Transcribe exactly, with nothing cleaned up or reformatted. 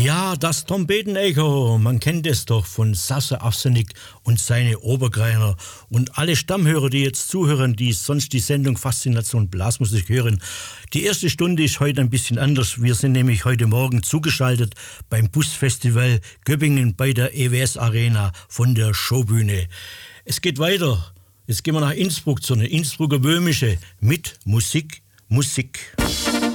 Ja, das Trompetenecho, man kennt es doch von Sasse Afsenik und seine Obergreiner. Und alle Stammhörer, die jetzt zuhören, die sonst die Sendung Faszination Blasmusik hören. Die erste Stunde ist heute ein bisschen anders. Wir sind nämlich heute Morgen zugeschaltet beim Busfestival Göppingen bei der E W S Arena von der Showbühne. Es geht weiter. Jetzt gehen wir nach Innsbruck zu einer Innsbrucker Böhmische mit Musik, Musik.